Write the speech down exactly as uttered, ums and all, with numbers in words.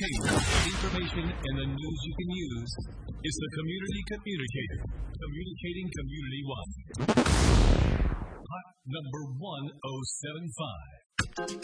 entertainment, information, and the news you can use. It's the Community Communicator. Communicating community-wide. Hot number one oh seven five.